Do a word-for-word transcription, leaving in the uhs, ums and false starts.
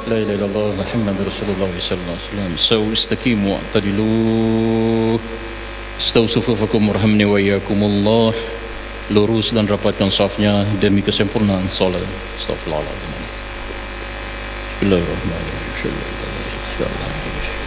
لا إله إلا الله محمد رسول الله صلى الله عليه وسلم. استووا استقيموا واعتدلوا استووا sufufakum warhamni wa iyyakumullah. Lurus dan rapatkan safnya demi kesempurnaan salat. Astagfirullahaladzim. Bismillahirrahmanirrahim.